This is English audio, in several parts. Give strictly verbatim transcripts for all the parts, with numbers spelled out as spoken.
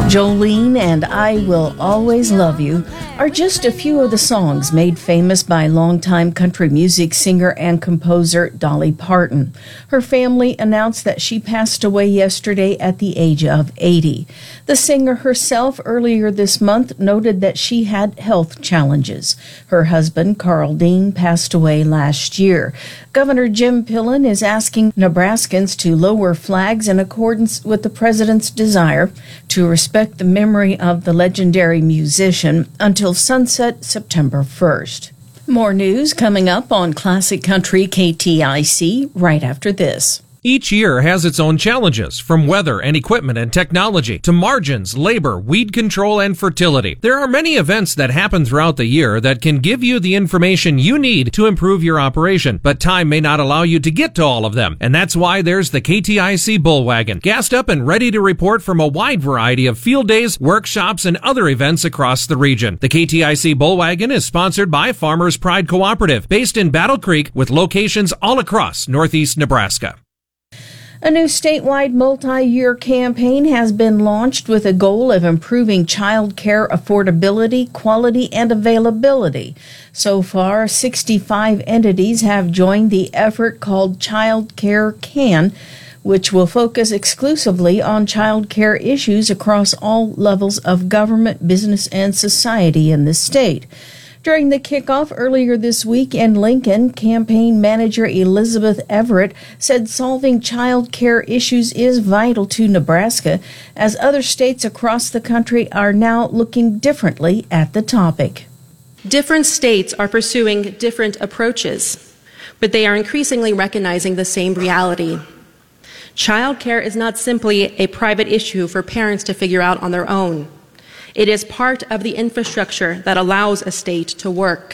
Jolene and I Will Always Love You are just a few of the songs made famous by longtime country music singer and composer Dolly Parton. Her family announced that she passed away yesterday at the age of eighty. The singer herself earlier this month noted that she had health challenges. Her husband, Carl Dean, passed away last year. Governor Jim Pillen is asking Nebraskans to lower flags in accordance with the president's desire to respect the memory of the legendary musician until sunset September first. More news coming up on Classic Country K T I C right after this. Each year has its own challenges, from weather and equipment and technology to margins, labor, weed control, and fertility. There are many events that happen throughout the year that can give you the information you need to improve your operation, but time may not allow you to get to all of them. And that's why there's the K T I C Bullwagon, gassed up and ready to report from a wide variety of field days, workshops, and other events across the region. The K T I C Bullwagon is sponsored by Farmers Pride Cooperative, based in Battle Creek with locations all across northeast Nebraska. A new statewide multi-year campaign has been launched with a goal of improving child care affordability, quality, and availability. So far, sixty-five entities have joined the effort called Child Care Can, which will focus exclusively on child care issues across all levels of government, business, and society in the state. During the kickoff earlier this week in Lincoln, campaign manager Elizabeth Everett said solving child care issues is vital to Nebraska, as other states across the country are now looking differently at the topic. Different states are pursuing different approaches, but they are increasingly recognizing the same reality. Child care is not simply a private issue for parents to figure out on their own. It is part of the infrastructure that allows a state to work.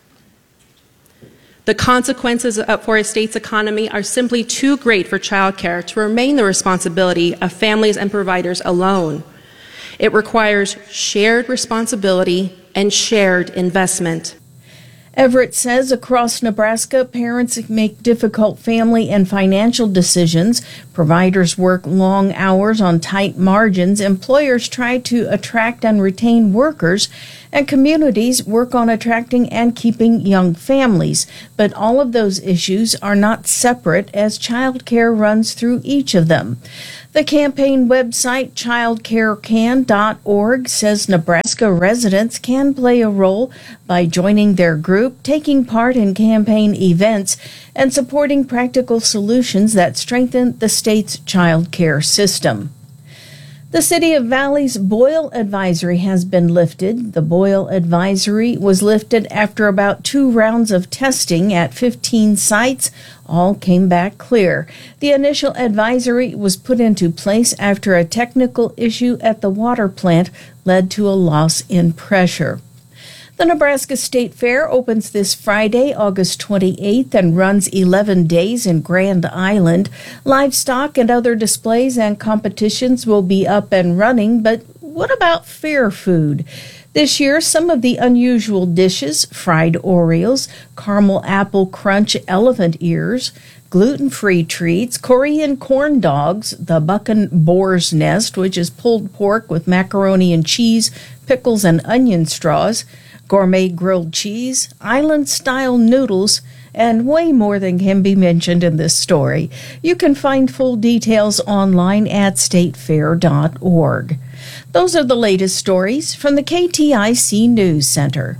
The consequences for a state's economy are simply too great for childcare to remain the responsibility of families and providers alone. It requires shared responsibility and shared investment. Everett says across Nebraska, parents make difficult family and financial decisions, providers work long hours on tight margins, employers try to attract and retain workers, and communities work on attracting and keeping young families. But all of those issues are not separate, as child care runs through each of them. The campaign website, child care can dot org, says Nebraska residents can play a role by joining their group, taking part in campaign events, and supporting practical solutions that strengthen the state's child care system. The City of Valley's boil advisory has been lifted. The boil advisory was lifted after about two rounds of testing at fifteen sites. All came back clear. The initial advisory was put into place after a technical issue at the water plant led to a loss in pressure. The Nebraska State Fair opens this Friday, August twenty-eighth, and runs eleven days in Grand Island. Livestock and other displays and competitions will be up and running, but what about fair food? This year, some of the unusual dishes: fried Oreos, caramel apple crunch elephant ears, gluten-free treats, Korean corn dogs, the Buckin' Boar's Nest, which is pulled pork with macaroni and cheese, pickles, and onion straws, gourmet grilled cheese, island-style noodles, and way more than can be mentioned in this story. You can find full details online at state fair dot org. Those are the latest stories from the K T I C News Center.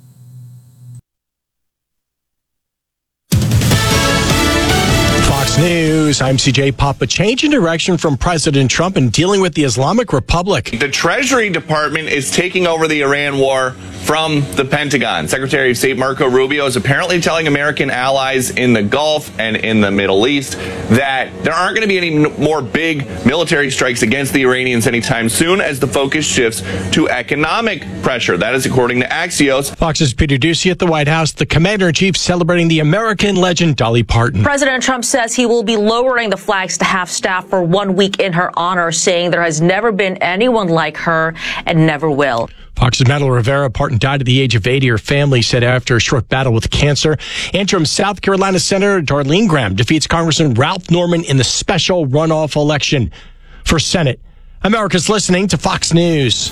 Fox News, I'm C J Papa. Change in direction from President Trump in dealing with the Islamic Republic. The Treasury Department is taking over the Iran war from the Pentagon. Secretary of State Marco Rubio is apparently telling American allies in the Gulf and in the Middle East that there aren't going to be any more big military strikes against the Iranians anytime soon, as the focus shifts to economic pressure. That is according to Axios. Fox's Peter Doocy at the White House. The Commander-in-Chief celebrating the American legend Dolly Parton. President Trump says he will be lowering the flags to half-staff for one week in her honor, saying there has never been anyone like her and never will. Fox's Madeline Rivera. Parton died at the age of eighty. Her family said after a short battle with cancer. Interim South Carolina Senator Darlene Graham defeats Congressman Ralph Norman in the special runoff election for Senate. America's listening to Fox News.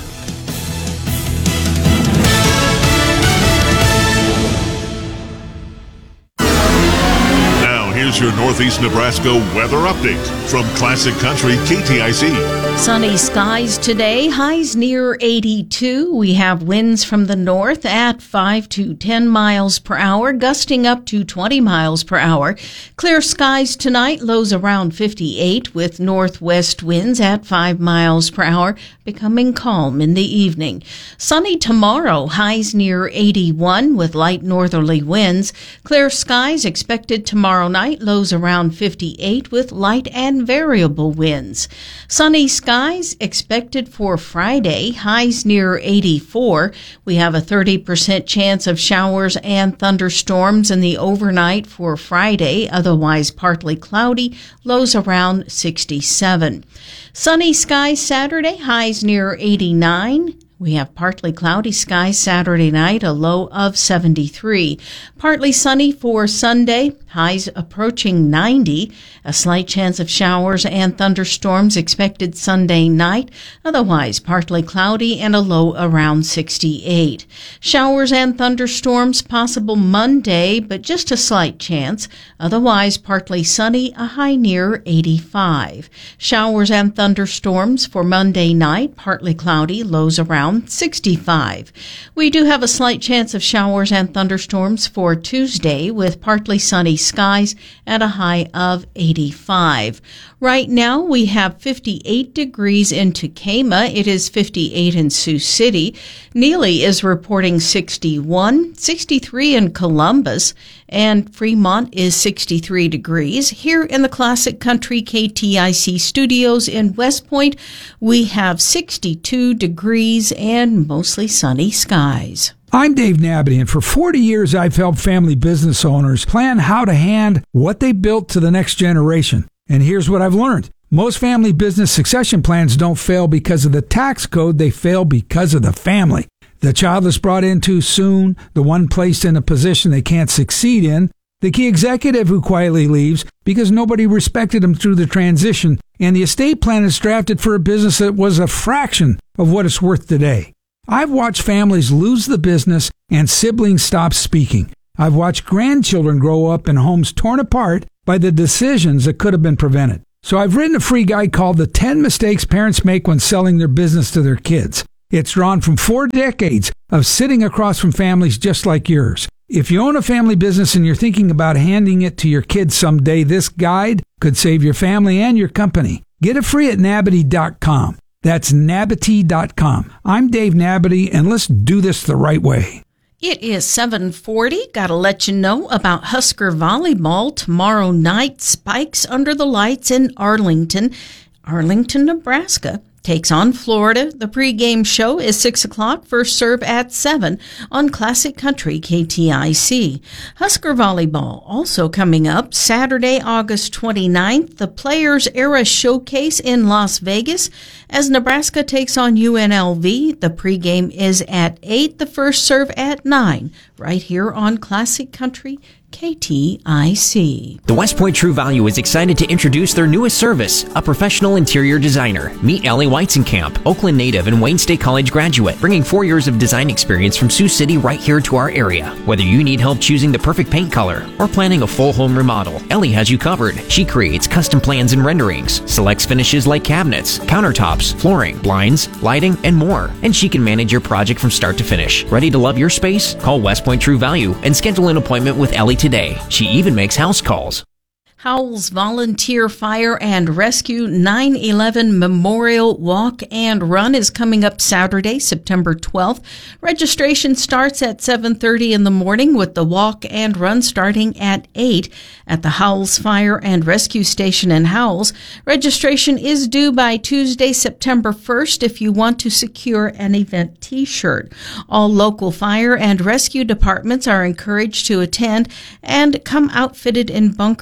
Now, here's your Northeast Nebraska weather update from Classic Country K T I C. Sunny skies today, highs near eighty-two. We have winds from the north at five to ten miles per hour, gusting up to twenty miles per hour. Clear skies tonight, lows around fifty-eight with northwest winds at five miles per hour, becoming calm in the evening. Sunny tomorrow, highs near eighty-one with light northerly winds. Clear skies expected tomorrow night, lows around fifty-eight with light and variable winds. Sunny skies expected for Friday, highs near eighty-four. We have a thirty percent chance of showers and thunderstorms in the overnight for Friday, otherwise partly cloudy, lows around sixty-seven. Sunny skies Saturday, highs near eighty-nine. We have partly cloudy skies Saturday night, a low of seventy-three. Partly sunny for Sunday, highs approaching ninety. A slight chance of showers and thunderstorms expected Sunday night, otherwise partly cloudy and a low around sixty-eight. Showers and thunderstorms possible Monday, but just a slight chance, otherwise partly sunny, a high near eighty-five. Showers and thunderstorms for Monday night, partly cloudy, lows around sixty-five. We do have a slight chance of showers and thunderstorms for Tuesday with partly sunny skies and a high of eighty-five. Right now we have fifty-eight degrees in Tekamah. It is fifty-eight in Sioux City. Neely is reporting sixty-one, sixty-three in Columbus, and Fremont is sixty-three degrees. Here in the Classic Country K T I C studios in West Point, we have sixty-two degrees and mostly sunny skies. I'm Dave Nabity, and for forty years I've helped family business owners plan how to hand what they built to the next generation. And here's what I've learned. Most family business succession plans don't fail because of the tax code, they fail because of the family. The child is brought in too soon, the one placed in a position they can't succeed in, the key executive who quietly leaves because nobody respected him through the transition, and the estate plan is drafted for a business that was a fraction of what it's worth today. I've watched families lose the business and siblings stop speaking. I've watched grandchildren grow up in homes torn apart by the decisions that could have been prevented. So I've written a free guide called The ten Mistakes Parents Make When Selling Their Business to Their Kids. It's drawn from four decades of sitting across from families just like yours. If you own a family business and you're thinking about handing it to your kids someday, this guide could save your family and your company. Get it free at nabity dot com. That's nabity dot com. I'm Dave Nabity, and let's do this the right way. It is seven forty. Got to let you know about Husker Volleyball tomorrow night. Spikes under the lights in Arlington. Arlington, Nebraska takes on Florida. The pregame show is six o'clock, first serve at seven on Classic Country K T I C. Husker Volleyball also coming up Saturday, August twenty-ninth, the Players Era Showcase in Las Vegas as Nebraska takes on U N L V. The pregame is at eight, the first serve at nine, right here on Classic Country K T I C. The West Point True Value is excited to introduce their newest service, a professional interior designer. Meet Ellie Weizenkamp, Oakland native and Wayne State College graduate, bringing four years of design experience from Sioux City right here to our area. Whether you need help choosing the perfect paint color or planning a full home remodel, Ellie has you covered. She creates custom plans and renderings, selects finishes like cabinets, countertops, flooring, blinds, lighting, and more. And she can manage your project from start to finish. Ready to love your space? Call West Point True Value and schedule an appointment with Ellie today. She even makes house calls. Howells Volunteer Fire and Rescue nine eleven Memorial Walk and Run is coming up Saturday, September twelfth. Registration starts at seven thirty in the morning with the walk and run starting at eight at the Howells Fire and Rescue Station in Howells. Registration is due by Tuesday, September first if you want to secure an event t-shirt. All local fire and rescue departments are encouraged to attend and come outfitted in bunker gear.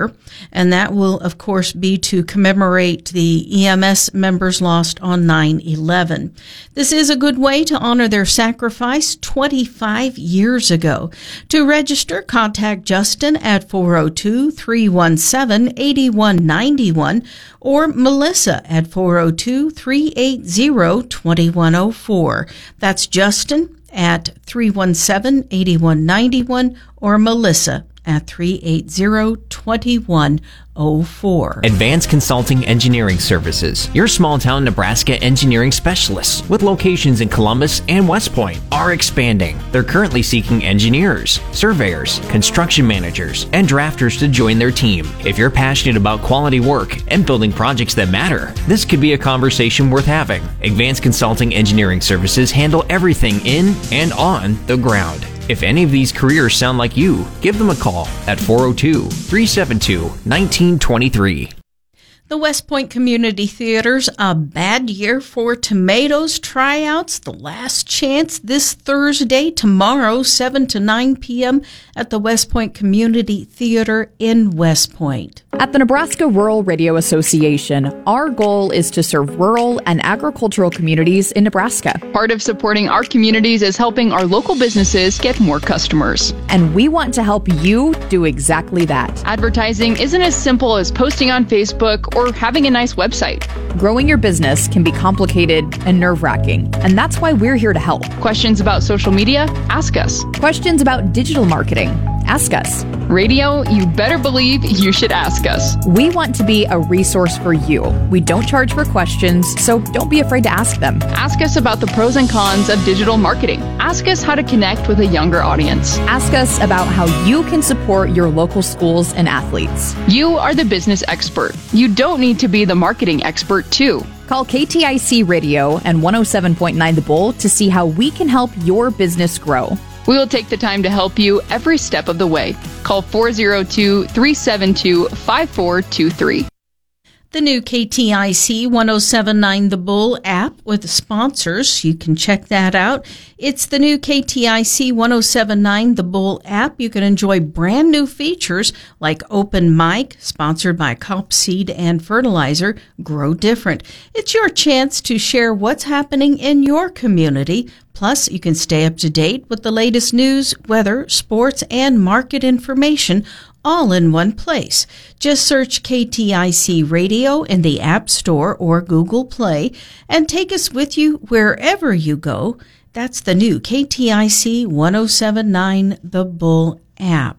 year. And that will, of course, be to commemorate the E M S members lost on nine eleven. This is a good way to honor their sacrifice twenty-five years ago. To register, contact Justin at four oh two, three one seven, eight one nine one or Melissa at four oh two, three eight zero, two one oh four. That's Justin at three one seven, eight one nine one or Melissa at three eight zero, two one oh four. Advanced Consulting Engineering Services, your small town Nebraska engineering specialists with locations in Columbus and West Point, are expanding. They're currently seeking engineers, surveyors, construction managers, and drafters to join their team. If you're passionate about quality work and building projects that matter, this could be a conversation worth having. Advanced Consulting Engineering Services handle everything in and on the ground. If any of these careers sound like you, give them a call at four oh two, three seven two, one nine two three. The West Point Community Theater's A Bad Year for Tomatoes tryouts. The last chance this Thursday, tomorrow, seven to nine p.m. at the West Point Community Theater in West Point. At the Nebraska Rural Radio Association, our goal is to serve rural and agricultural communities in Nebraska. Part of supporting our communities is helping our local businesses get more customers. And we want to help you do exactly that. Advertising isn't as simple as posting on Facebook or having a nice website. Growing your business can be complicated and nerve-wracking, and that's why we're here to help. Questions about social media? Ask us. Questions about digital marketing? Ask us. Radio, you better believe you should ask us. We want to be a resource for you. We don't charge for questions, so don't be afraid to ask them. Ask us about the pros and cons of digital marketing. Ask us how to connect with a younger audience. Ask us about how you can support your local schools and athletes. You are the business expert. You don't need to be the marketing expert, too. Call K T I C Radio and one oh seven point nine The Bull to see how we can help your business grow. We will take the time to help you every step of the way. Call four oh two, three seven two, five four two three. The new K T I C ten seventy-nine The Bull app with sponsors. You can check that out. It's the new K T I C ten seventy-nine The Bull app. You can enjoy brand new features like Open Mic, sponsored by Cop Seed and Fertilizer, Grow Different. It's your chance to share what's happening in your community. Plus, you can stay up to date with the latest news, weather, sports, and market information all in one place. Just search K T I C Radio in the App Store or Google Play and take us with you wherever you go. That's the new K T I C ten seventy-nine The Bull app.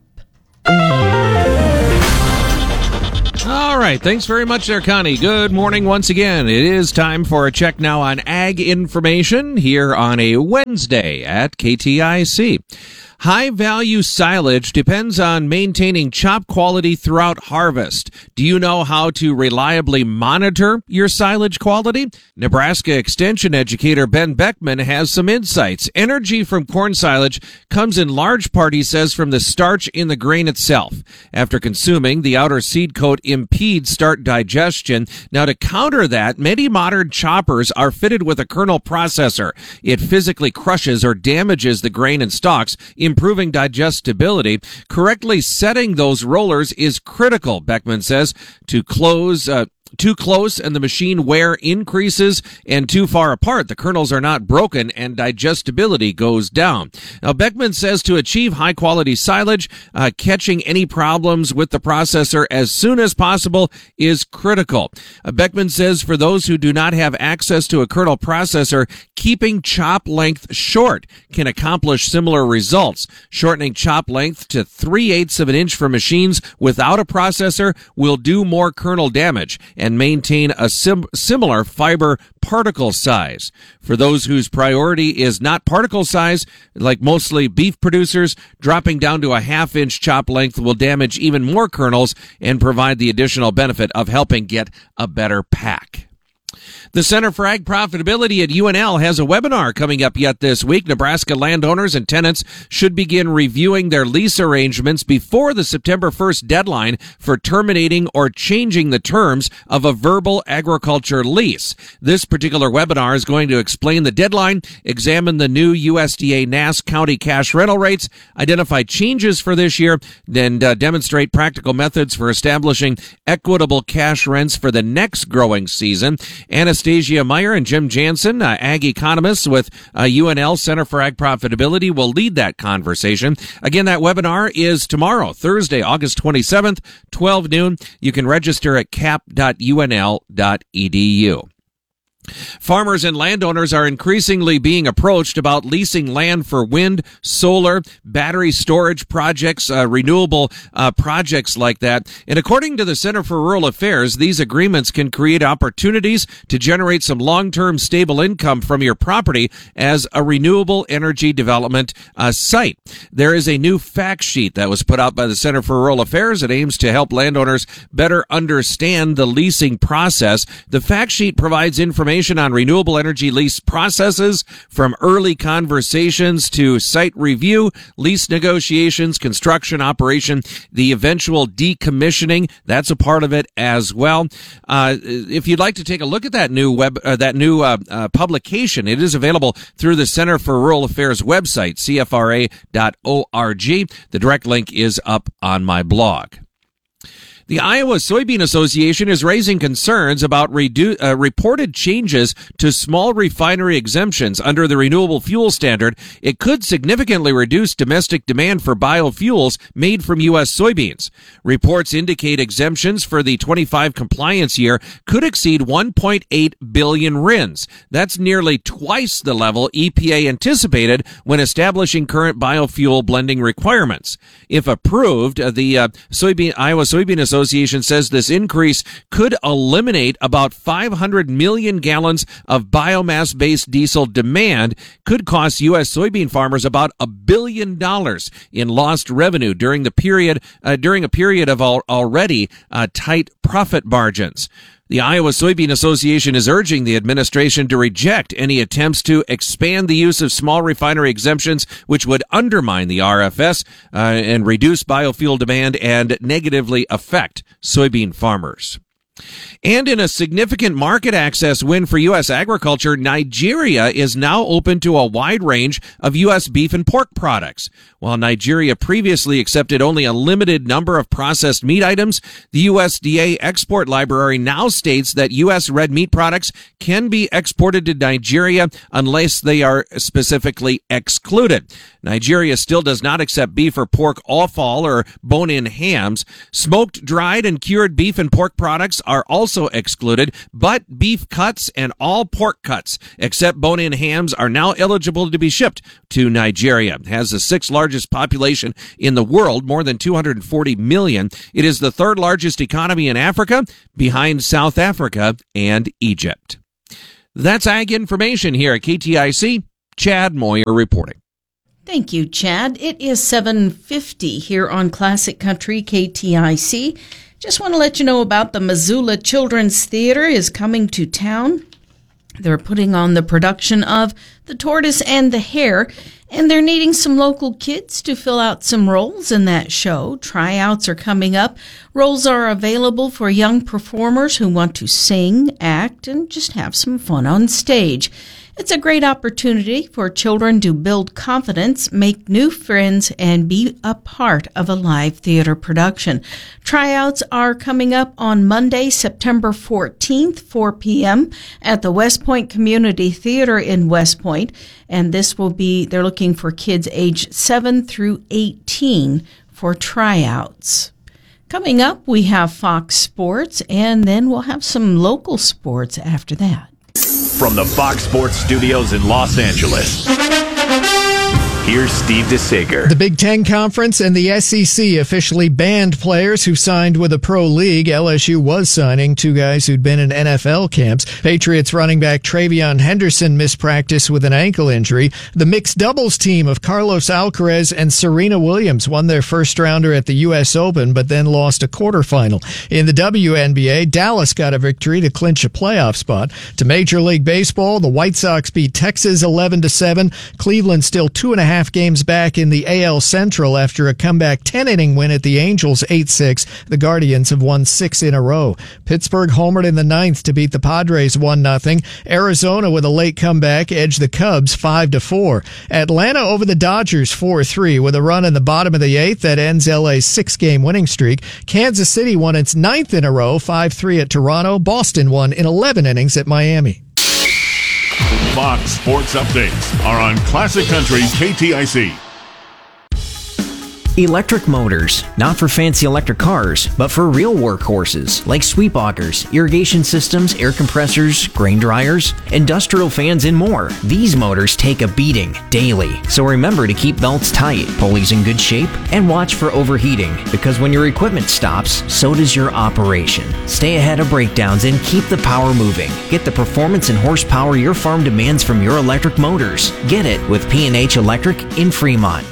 All right. Thanks very much there, Connie. Good morning once again. It is time for a check now on ag information here on a Wednesday at K T I C. High-value silage depends on maintaining chop quality throughout harvest. Do you know how to reliably monitor your silage quality? Nebraska Extension educator Ben Beckman has some insights. Energy from corn silage comes in large part, he says, from the starch in the grain itself. After consuming, the outer seed coat impedes starch digestion. Now, to counter that, many modern choppers are fitted with a kernel processor. It physically crushes or damages the grain and stalks, improving digestibility. Correctly setting those rollers is critical, Beckman says. To close, uh, too close and the machine wear increases, and too far apart, the kernels are not broken and digestibility goes down. Now, Beckman says to achieve high-quality silage, uh, catching any problems with the processor as soon as possible is critical. Uh, Beckman says for those who do not have access to a kernel processor, keeping chop length short can accomplish similar results. Shortening chop length to three-eighths of an inch for machines without a processor will do more kernel damage and maintain a sim- similar fiber particle size. For those whose priority is not particle size, like mostly beef producers, dropping down to a half-inch chop length will damage even more kernels and provide the additional benefit of helping get a better pack. The Center for Ag Profitability at U N L has a webinar coming up yet this week. Nebraska landowners and tenants should begin reviewing their lease arrangements before the September first deadline for terminating or changing the terms of a verbal agriculture lease. This particular webinar is going to explain the deadline, examine the new U S D A N A S county cash rental rates, identify changes for this year, and uh, demonstrate practical methods for establishing equitable cash rents for the next growing season. Anastasia Meyer and Jim Jansen, uh, ag economists with uh, U N L Center for Ag Profitability, will lead that conversation. Again, that webinar is tomorrow, Thursday, August twenty-seventh, twelve noon. You can register at cap dot U N L dot E D U. Farmers and landowners are increasingly being approached about leasing land for wind, solar, battery storage projects, uh, renewable uh, projects like that. And according to the Center for Rural Affairs, these agreements can create opportunities to generate some long-term stable income from your property as a renewable energy development uh, site. There is a new fact sheet that was put out by the Center for Rural Affairs. It aims to help landowners better understand the leasing process. The fact sheet provides information on renewable energy lease processes, from early conversations to site review, lease negotiations, construction operation, the eventual decommissioning. That's a part of it as well. Uh, if you'd like to take a look at that new web, uh, that new uh, uh, publication, it is available through the Center for Rural Affairs website, C F R A dot org. The direct link is up on my blog. The Iowa Soybean Association is raising concerns about redu- uh, reported changes to small refinery exemptions under the renewable fuel standard. It could significantly reduce domestic demand for biofuels made from U S soybeans. Reports indicate exemptions for the twenty-five compliance year could exceed one point eight billion R I Ns. That's nearly twice the level E P A anticipated when establishing current biofuel blending requirements. If approved, uh, the uh, soybean Iowa Soybean Association Association says this increase could eliminate about five hundred million gallons of biomass-based diesel demand, could cost U S soybean farmers about a billion dollars in lost revenue during the period uh, during a period of al- already uh, tight profit margins. The Iowa Soybean Association is urging the administration to reject any attempts to expand the use of small refinery exemptions, which would undermine the R F S uh, and reduce biofuel demand and negatively affect soybean farmers. And in a significant market access win for U S agriculture, Nigeria is now open to a wide range of U S beef and pork products. While Nigeria previously accepted only a limited number of processed meat items, the U S D A Export Library now states that U S red meat products can be exported to Nigeria unless they are specifically excluded. Nigeria still does not accept beef or pork offal or bone-in hams. Smoked, dried, and cured beef and pork products are also excluded, but beef cuts and all pork cuts, except bone-in hams, are now eligible to be shipped to Nigeria. It has the sixth largest population in the world, more than two hundred forty million. It is the third largest economy in Africa, behind South Africa and Egypt. That's Ag Information here at K T I C. Chad Moyer reporting. Thank you, Chad. It is seven fifty here on Classic Country K T I C. Just want to let you know about the Missoula Children's Theater is coming to town. They're putting on the production of The Tortoise and the Hare, and they're needing some local kids to fill out some roles in that show. Tryouts are coming up. Roles are available for young performers who want to sing, act, and just have some fun on stage. It's a great opportunity for children to build confidence, make new friends, and be a part of a live theater production. Tryouts are coming up on Monday, September fourteenth, four p.m. at the West Point Community Theater in West Point. And this will be, they're looking for kids aged seven through eighteen for tryouts. Coming up, we have Fox Sports, and then we'll have some local sports after that. From the Fox Sports Studios in Los Angeles, Here's Steve DeSager. The Big Ten Conference and the S E C officially banned players who signed with a pro league. L S U was signing two guys who'd been in N F L camps. Patriots running back Travion Henderson missed practice with an ankle injury. The mixed doubles team of Carlos Alcaraz and Serena Williams won their first rounder at the U S Open, but then lost a quarterfinal. In the W N B A, Dallas got a victory to clinch a playoff spot. To Major League Baseball, the White Sox beat Texas eleven to seven. Cleveland still two and a half games back in the A L Central after a comeback ten-inning win at the Angels eight six. The Guardians have won six in a row. Pittsburgh homered in the ninth to beat the Padres one nothing. Arizona with a late comeback edged the Cubs five to four. Atlanta over the Dodgers four three with a run in the bottom of the eighth that ends L A's six-game winning streak. Kansas City won its ninth in a row, five three at Toronto. Boston won in eleven innings at Miami. Fox Sports Updates are on Classic Country K T I C. Electric motors, not for fancy electric cars, but for real workhorses like sweep augers, irrigation systems, air compressors, grain dryers, industrial fans, and more. These motors take a beating daily, so remember to keep belts tight, pulleys in good shape, and watch for overheating, because when your equipment stops, so does your operation. Stay ahead of breakdowns and keep the power moving. Get the performance and horsepower your farm demands from your electric motors. Get it with P and H Electric in Fremont.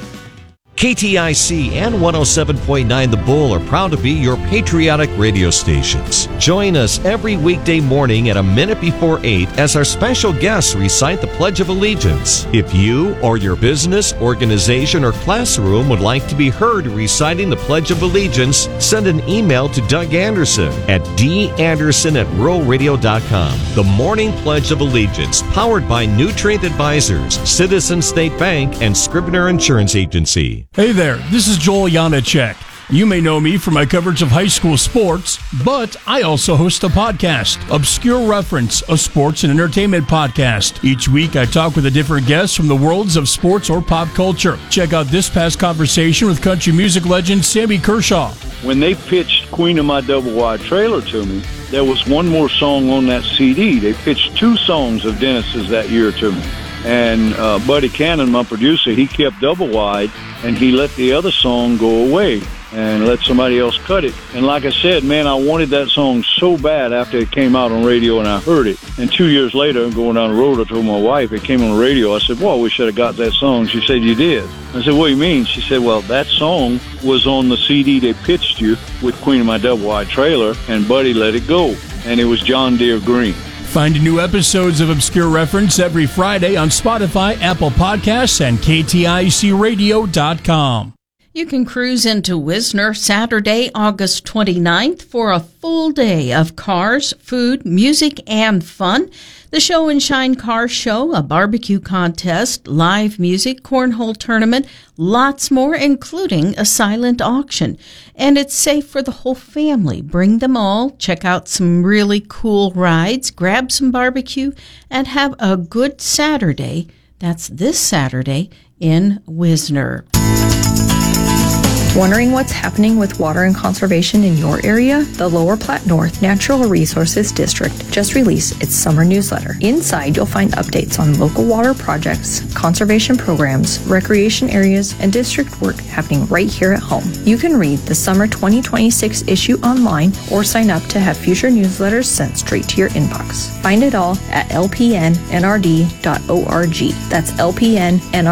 K T I C and one oh seven point nine The Bull are proud to be your patriotic radio stations. Join us every weekday morning at a minute before eight as our special guests recite the Pledge of Allegiance. If you or your business, organization, or classroom would like to be heard reciting the Pledge of Allegiance, send an email to Doug Anderson at d anderson at rural radio dot com. The Morning Pledge of Allegiance, powered by Nutrient Advisors, Citizen State Bank, and Scribner Insurance Agency. Hey there, this is Joel Janacek. You may know me from my coverage of high school sports, but I also host a podcast, Obscure Reference, a sports and entertainment podcast. Each week I talk with a different guest from the worlds of sports or pop culture. Check out this past conversation with country music legend Sammy Kershaw. When they pitched Queen of My Double Wide Trailer to me, there was one more song on that C D. They pitched two songs of Dennis's that year to me. And uh, Buddy Cannon, my producer, he kept Double Wide, and he let the other song go away and let somebody else cut it. And like I said, man, I wanted that song so bad after it came out on radio and I heard it. And two years later, going down the road, I told my wife, it came on the radio. I said, well, we should have got that song. She said, you did. I said, what do you mean? She said, well, that song was on the C D they pitched you with Queen of My Double Wide Trailer, and Buddy let it go. And it was John Deere Green. Find new episodes of Obscure Reference every Friday on Spotify, Apple Podcasts, and K T I C radio dot com. You can cruise into Wisner Saturday, August twenty-ninth for a full day of cars, food, music, and fun. The Show and Shine Car Show, a barbecue contest, live music, cornhole tournament, lots more, including a silent auction. And it's safe for the whole family. Bring them all, check out some really cool rides, grab some barbecue, and have a good Saturday. That's this Saturday in Wisner. Wondering what's happening with water and conservation in your area? The Lower Platte North Natural Resources District just released its summer newsletter. Inside, you'll find updates on local water projects, conservation programs, recreation areas, and district work happening right here at home. You can read the summer twenty twenty-six issue online or sign up to have future newsletters sent straight to your inbox. Find it all at l p n n r d dot org. That's L P N N R D.